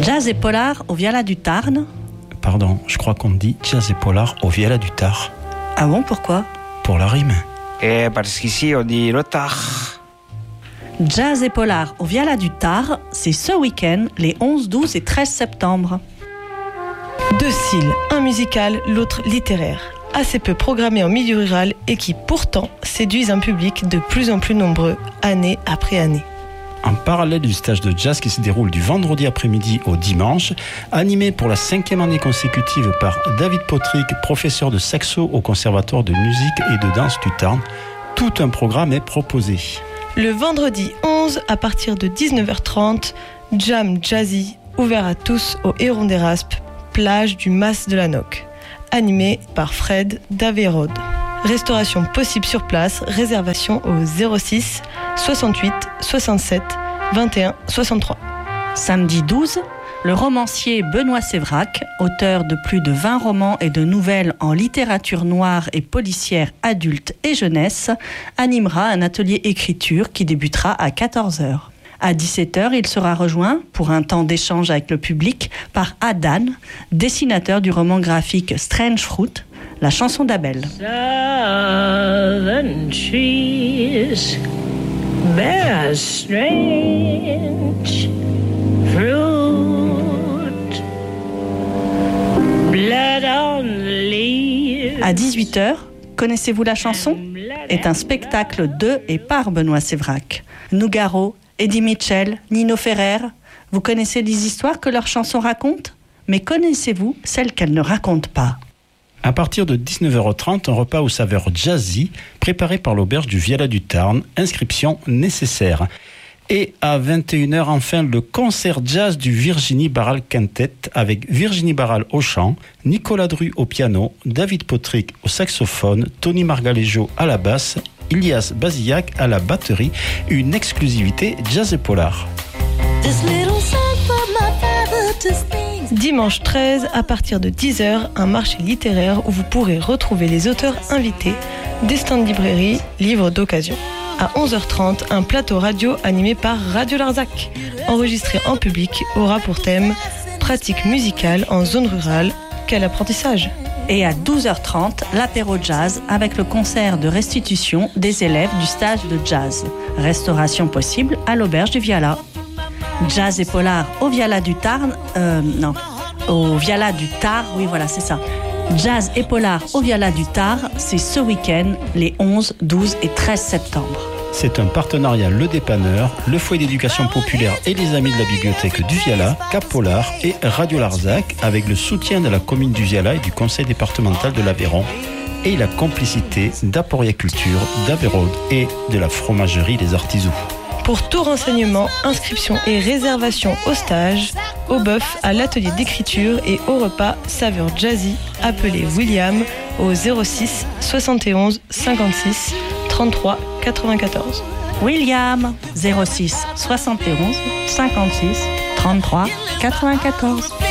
Jazz et polar au Viala du Tarn. Pardon, je crois qu'on dit jazz et polar au Viala du Tarn. Ah bon, pourquoi? Pour la rime. Parce qu'ici on dit le Tarn. Jazz et polar au Viala du Tarn, c'est ce week-end, les 11, 12 et 13 septembre. Deux styles, un musical, l'autre littéraire. Assez peu programmés en milieu rural et qui pourtant séduisent un public de plus en plus nombreux, année après année. En parallèle du stage de jazz qui se déroule du vendredi après-midi au dimanche, animé pour la 5e année consécutive par David Potrick, professeur de saxo au Conservatoire de musique et de danse du Tarn, tout un programme est proposé. Le vendredi 11, à partir de 19h30, jam jazzy, ouvert à tous au Héron des Raspes, plage du Mas de la Noc, animé par Fred Daverode. Restauration possible sur place, réservation au 06 68 67 21 63. Samedi 12, le romancier Benoît Sévrac, auteur de plus de 20 romans et de nouvelles en littérature noire et policière adulte et jeunesse, animera un atelier écriture qui débutera à 14h. À 17h, il sera rejoint, pour un temps d'échange avec le public, par Adan, dessinateur du roman graphique Strange Fruit, la chanson d'Abel. Southern trees bear strange fruit, blood on the leaves. À 18h, Connaissez-vous la chanson est un spectacle de et par Benoît Sévrac. Nougaro, Eddie Mitchell, Nino Ferrer, vous connaissez les histoires que leurs chansons racontent ? Mais connaissez-vous celles qu'elles ne racontent pas ? À partir de 19h30, un repas aux saveurs jazzy, préparé par l'auberge du Viala du Tarn, inscription nécessaire. Et à 21h, enfin, le concert jazz du Virginie Barral Quintet, avec Virginie Barral au chant, Nicolas Dru au piano, David Potrick au saxophone, Tony Margalejo à la basse, Ilias Bazillac à la batterie, une exclusivité jazz et polar. Dimanche 13, à partir de 10h, un marché littéraire où vous pourrez retrouver les auteurs invités, des stands de librairie, livres d'occasion. À 11h30, un plateau radio animé par Radio Larzac, enregistré en public, aura pour thème « Pratique musicale en zone rurale, quel apprentissage ?» Et à 12h30, l'apéro jazz avec le concert de restitution des élèves du stage de jazz. Restauration possible à l'auberge du Viala. Jazz et polar au Viala du Tarn, au Viala du Tarn, oui voilà c'est ça. Jazz et polar au Viala du Tarn, c'est ce week-end, les 11, 12 et 13 septembre. C'est un partenariat Le Dépanneur, le Foyer d'éducation populaire et les Amis de la Bibliothèque du Viala, Cap Polar et Radio Larzac, avec le soutien de la commune du Viala et du conseil départemental de l'Aveyron, et la complicité d'Aporia Culture, d'Avérode et de la fromagerie Les Artisous. Pour tout renseignement, inscription et réservation au stage, au bœuf, à l'atelier d'écriture et au repas saveur jazzy, appelez William au 06 71 56 33 94. William, 06 71 56 33 94.